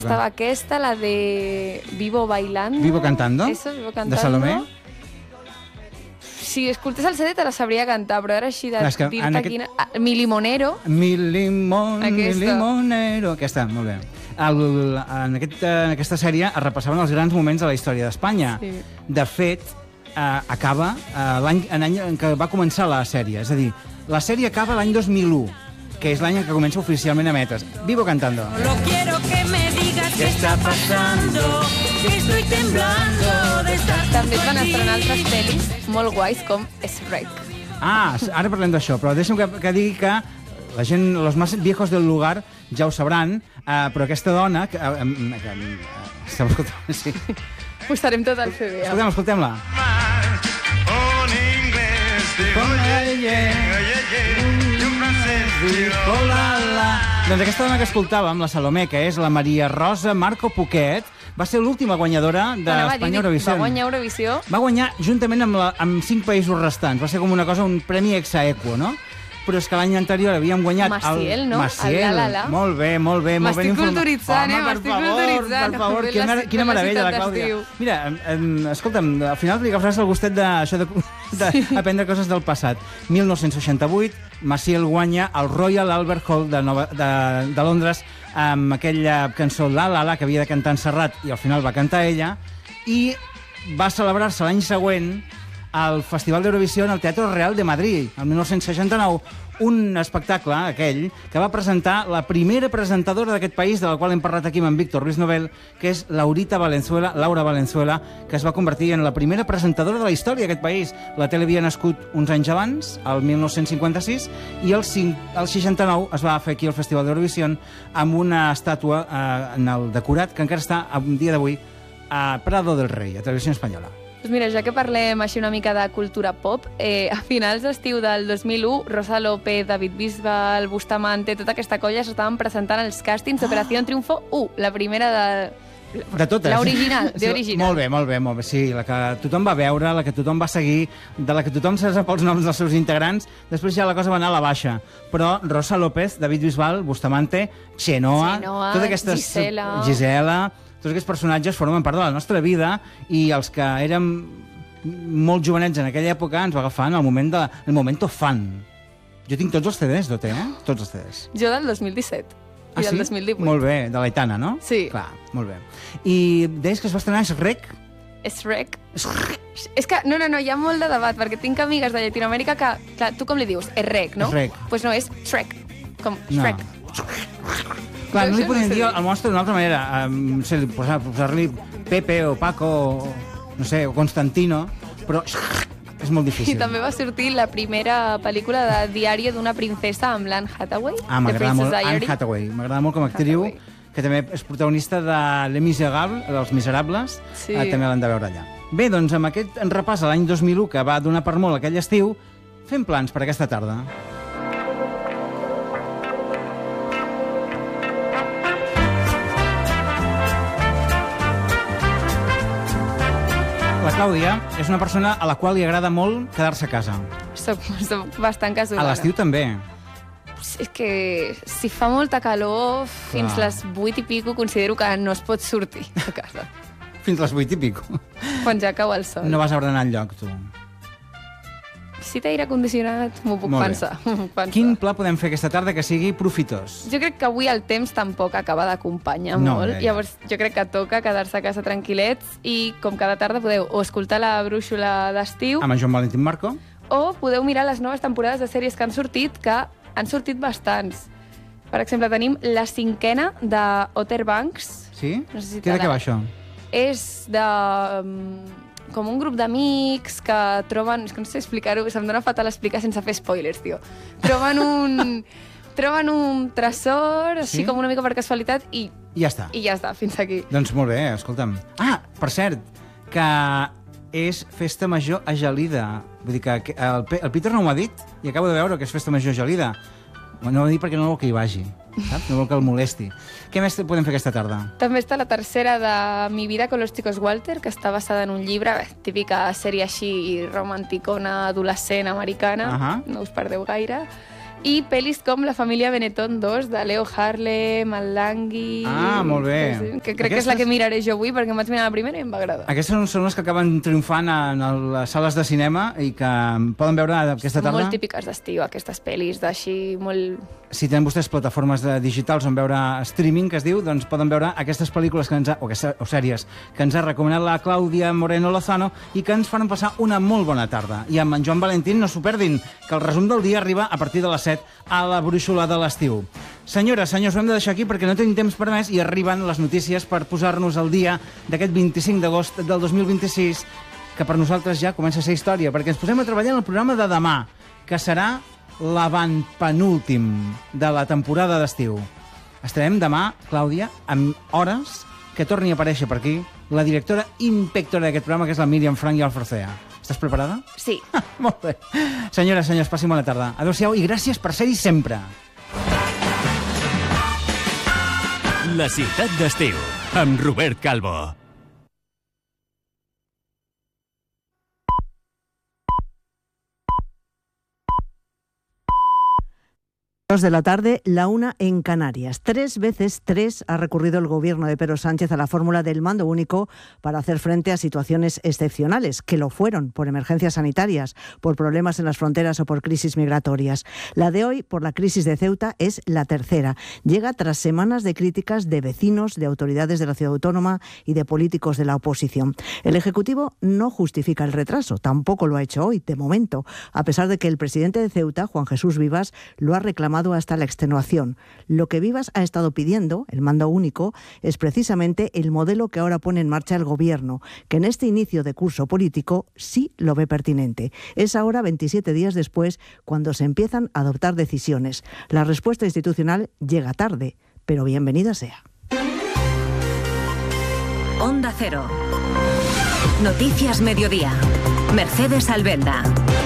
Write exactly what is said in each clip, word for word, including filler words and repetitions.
Estava aquesta, la de Vivo Bailando. Vivo Cantando? Eso, Vivo Cantando. De Salomé? Si escoltés el C D te la sabria cantar, però ara així de Clar, és que dir-te en aquest- quina... Ah, Mi Limonero. Mi limón, mi Aquesta. limonero... Aquesta, molt bé. El, en, aquest, en aquesta sèrie es repassaven els grans moments de la història d'Espanya. Sí. De fet, eh, acaba eh, l'any en, any en què va començar la sèrie. És a dir, la sèrie acaba l'any dos mil u, que és l'any en què comença oficialment a emetre's. Vivo Cantando. Solo quiero que me digas qué está pasando, que estoy temblando de estar També es van estrenar altres pel·lis molt guais com Shrek. Ah, ara parlem d'això, però deixa'm que, que digui que la gent, los más viejos del lugar ja ho sabran, eh, però aquesta dona... Que, eh, eh, que, eh, estem escoltant, sí. Ho estarem tot al C D. Escoltem, escoltem-la. Un inglés digo ye, ye, y un francés digo la, la. Doncs aquesta dona que escoltàvem, la Salomé, que és la Maria Rosa Marco Poquet, va ser l'última guanyadora d'Espanya Eurovisió. Va guanyar Eurovisió. Va guanyar juntament amb, la, amb cinc països restants. Va ser com una cosa, un premi ex aequo, no? Però és que l'any anterior havíem guanyat... Maciel, el... no? Maciel, El La La La. molt bé, molt bé. molt M'estic ben informat. culturitzant, eh? Home, per M'estic favor, culturitzant. Per favor, Ben quina, la- mera- quina ben la meravella, la ciutat Clàudia. d'estiu. Mira, em, em, escolta'm, al final li agafaràs el gustet d'això de, d'aprendre coses del passat. mil nou-cents seixanta-vuit, Maciel guanya el Royal Albert Hall de, Nova, de, de Londres amb aquella cançó La La La que havia de cantar en Serrat i al final va cantar ella, i va celebrar-se l'any següent al Festival d'Eurovisió en el Teatro Real de Madrid, el mil nou-cents seixanta-nou, un espectacle, aquell, que va presentar la primera presentadora d'aquest país, de la qual hem parlat aquí amb en Víctor Ruiz Novel, que és Laurita Valenzuela, Laura Valenzuela, que es va convertir en la primera presentadora de la història d'aquest país. La tele havia nascut uns anys abans, el mil nou-cents cinquanta-sis, i el, cinc, el seixanta-nou es va fer aquí al Festival d'Eurovisió amb una estàtua eh, en el decorat que encara està, a un dia d'avui, a Prado del Rey, a Televisió Espanyola. Doncs mira, ja que parlem així una mica de cultura pop, eh, a finals d'estiu del dos mil u, Rosa López, David Bisbal, Bustamante, tota aquesta colla s'estaven presentant els càstings d'Operació Triunfo u, la primera de... De totes. L'original, Sí, de original. Molt bé, molt bé, molt bé. Sí, la que tothom va veure, la que tothom va seguir, de la que tothom se sap els noms dels seus integrants. Després ja la cosa va anar a la baixa. Però Rosa López, David Bisbal, Bustamante, Xenoa, Xenoa, totes aquestes... Gisela. Gisela, tots aquests personatges formen part de la nostra vida i els que érem molt jovenets en aquella època ens va agafar en el moment de... el momento fan. Jo tinc tots els C Ds, Dote, eh? Tots els C Ds. Jo del dos mil disset i del dos mil divuit. Molt bé, de l'Aitana, no? Sí. Clar, molt bé. I deies que es va estrenar Shrek? Shrek. És que, no, no, no, hi ha molt de debat, perquè tinc amigues de Llatinoamèrica que, clar, tu com li dius? Shrek, no? Shrek. Doncs pues no, és Shrek. Com No. Shrek. Clar, no li Això podem no sé dir dir. al monstre d'una altra manera. Um, no sé, posar- posar-li Pepe o Paco o, no sé, o Constantino, però és molt I difícil. també va sortir la primera pel·lícula de Diari d'una princesa amb l'Anne Hathaway. Ah, The m'agrada molt Princess Anne Diary. Hathaway. M'agrada molt com a actriu, Hathaway. que també és protagonista de Les Miserables, dels Miserables. Sí. Eh, també l'han de veure allà. Bé, doncs amb aquest repàs a l'any dos mil u, que va donar per molt aquell estiu, fem plans per aquesta tarda. La Clàudia és una persona a la qual li agrada molt quedar-se a casa. Soc, soc bastant A casolana. l'estiu també. És que si fa molta calor, fins Clar. les vuit i pico considero que no es pot sortir a casa. Fins les vuit i pico. Quan ja cau el sol. No vas a ordenar enlloc, tu. Si té aire condicionat, m'ho puc Molt bé. pensar. m'ho puc pensar. Quin pla podem fer aquesta tarda que sigui profitós? Jo crec que avui el temps tampoc acaba d'acompanyar No, molt. gaire. Llavors, jo crec que toca quedar-se a casa tranquil·lets i, com cada tarda, podeu o escoltar la brúixola d'estiu Amb en Joan Valentín Marco? o podeu mirar les noves temporades de sèries que han sortit, que han sortit bastants. Per exemple, tenim la cinquena de Outer Banks. Sí? No sé si Què de te què la- va això? És de... Um, com un grup d'amics que troben... És que no sé explicar-ho, se'm dona fatal explicar sense fer spoilers, tio. Troben un... troben un tresor, així Sí? com una mica per casualitat, i, I ja està. i ja està, fins aquí. Doncs molt bé, escolta'm. Ah, per cert, que és festa major a Gelida. Vull dir que que el, Pe- el Peter no m'ho ha dit i acabo de veure que és festa major a Gelida. No m'ho ha dit perquè no vol que hi vagi, saps? No vol que el molesti. Què més podem fer aquesta tarda? També està la tercera de Mi vida con los chicos Walter, que està basada en un llibre, bé, típica sèrie així romanticona, adolescent, americana, Ahà. no us perdeu gaire. i pel·lis com La família Benetton dos, de Leo Harlem, el Langui... Ah, molt bé. Que crec Aquestes... que és la que miraré jo avui, perquè em vaig mirar la primera i em va agradar. Aquestes són les que acaben triomfant en les sales de cinema i que poden veure aquesta tarda. Molt típiques d'estiu, aquestes pel·lis d'així, molt... Si tenen vostès plataformes de digitals on veure streaming, que es diu, doncs poden veure aquestes pel·lícules que ens ha, o, aquestes, o sèries que ens ha recomanat la Clàudia Moreno Lozano i que ens faran passar una molt bona tarda. I amb en Joan Valentín no s'ho perdin, que el resum del dia arriba a partir de les set a la brúixola de l'estiu. Senyores, senyors, ho hem de deixar aquí perquè no tenim temps per més i arriben les notícies per posar-nos al dia d'aquest vint-i-cinc d'agost del dos mil vint-i-sis, que per nosaltres ja comença a ser història, perquè ens posem a treballar en el programa de demà, que serà l'avantpenúltim de la temporada d'estiu. Estarem demà, Clàudia, amb hores que torni a aparèixer per aquí la directora impectora d'aquest programa, que és la Míriam Frank i Alforcea. Estàs preparada? Sí. Ah, molt bé. Senyores, senyors, passin bona tarda. Adéu-siau i gràcies per ser-hi sempre. La ciutat d'estiu, amb Robert Calvo. De la tarde, la una en Canarias. Tres veces tres ha recurrido el gobierno de Pedro Sánchez a la fórmula del mando único para hacer frente a situaciones excepcionales, que lo fueron por emergencias sanitarias, por problemas en las fronteras o por crisis migratorias. La de hoy, por la crisis de Ceuta, es la tercera. Llega tras semanas de críticas de vecinos, de autoridades de la ciudad autónoma y de políticos de la oposición. El Ejecutivo no justifica el retraso, tampoco lo ha hecho hoy, de momento, a pesar de que el presidente de Ceuta, Juan Jesús Vivas, lo ha reclamado hasta la extenuación. Lo que Vivas ha estado pidiendo, el mando único, es precisamente el modelo que ahora pone en marcha el Gobierno, que en este inicio de curso político sí lo ve pertinente. Es ahora, veintisiete días después, cuando se empiezan a adoptar decisiones. La respuesta institucional llega tarde, pero bienvenida sea. Onda Cero. Noticias Mediodía. Mercedes Albenda.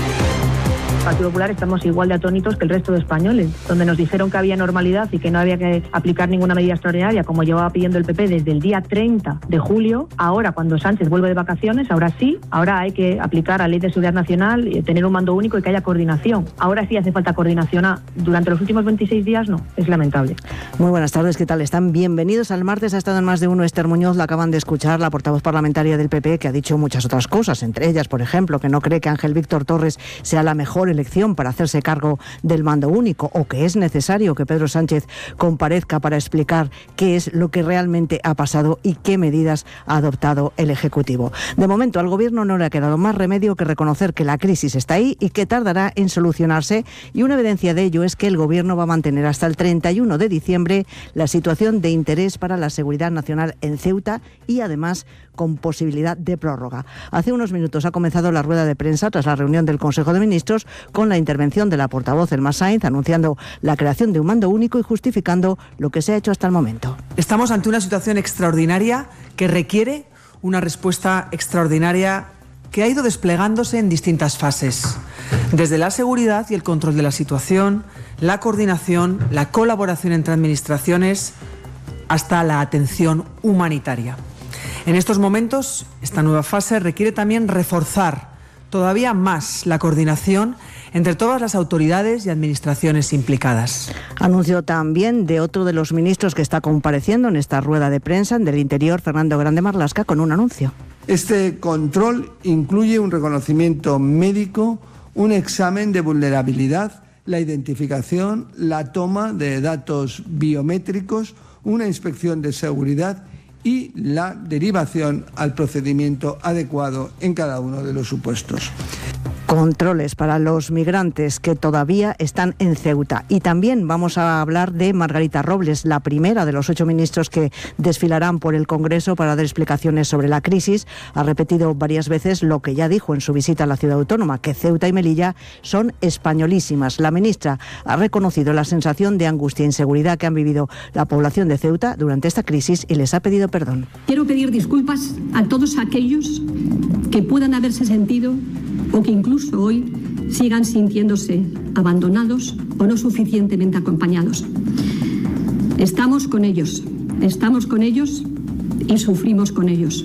Partido Popular estamos igual de atónitos que el resto de españoles, donde nos dijeron que había normalidad y que no había que aplicar ninguna medida extraordinaria, como llevaba pidiendo el P P desde el día treinta de julio. Ahora, cuando Sánchez vuelve de vacaciones, ahora sí, ahora hay que aplicar la Ley de Seguridad Nacional, y tener un mando único y que haya coordinación. Ahora sí hace falta coordinación. Durante los últimos veintiséis días no, es lamentable. Muy buenas tardes, ¿qué tal están? Bienvenidos al martes. Ha estado en Más de Uno Esther Muñoz, la acaban de escuchar, la portavoz parlamentaria del P P, que ha dicho muchas otras cosas, entre ellas, por ejemplo, que no cree que Ángel Víctor Torres sea la mejor elección para hacerse cargo del mando único, o que es necesario que Pedro Sánchez comparezca para explicar qué es lo que realmente ha pasado y qué medidas ha adoptado el Ejecutivo. De momento, al Gobierno no le ha quedado más remedio que reconocer que la crisis está ahí y que tardará en solucionarse, y una evidencia de ello es que el Gobierno va a mantener hasta el treinta y uno de diciembre la situación de interés para la seguridad nacional en Ceuta, y además con posibilidad de prórroga. Hace unos minutos ha comenzado la rueda de prensa tras la reunión del Consejo de Ministros, con la intervención de la portavoz Elma Sainz anunciando la creación de un mando único y justificando lo que se ha hecho hasta el momento. Estamos ante una situación extraordinaria que requiere una respuesta extraordinaria que ha ido desplegándose en distintas fases, desde la seguridad y el control de la situación, la coordinación, la colaboración entre administraciones, hasta la atención humanitaria. En estos momentos, esta nueva fase requiere también reforzar todavía más la coordinación entre todas las autoridades y administraciones implicadas. Anunció también de otro de los ministros que está compareciendo en esta rueda de prensa, del Interior, Fernando Grande Marlaska, con un anuncio. Este control incluye un reconocimiento médico, un examen de vulnerabilidad, la identificación, la toma de datos biométricos, una inspección de seguridad y la derivación al procedimiento adecuado en cada uno de los supuestos. Controles para los migrantes que todavía están en Ceuta. Y también vamos a hablar de Margarita Robles, la primera de los ocho ministros que desfilarán por el Congreso para dar explicaciones sobre la crisis. Ha repetido varias veces lo que ya dijo en su visita a la ciudad autónoma, que Ceuta y Melilla son españolísimas. La ministra ha reconocido la sensación de angustia e inseguridad que han vivido la población de Ceuta durante esta crisis y les ha pedido perdón. Quiero pedir disculpas a todos aquellos que puedan haberse sentido o que incluso hoy sigan sintiéndose abandonados o no suficientemente acompañados. Estamos con ellos, estamos con ellos y sufrimos con ellos.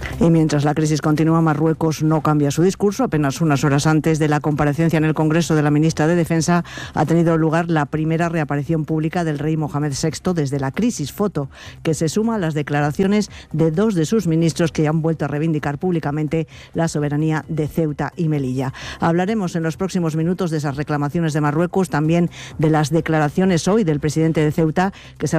Y mientras la crisis continúa, Marruecos no cambia su discurso. Apenas unas horas antes de la comparecencia en el Congreso de la ministra de Defensa ha tenido lugar la primera reaparición pública del rey Mohamed sexto desde la crisis, foto que se suma a las declaraciones de dos de sus ministros que han vuelto a reivindicar públicamente la soberanía de Ceuta y Melilla. Hablaremos en los próximos minutos de esas reclamaciones de Marruecos, también de las declaraciones hoy del presidente de Ceuta, que se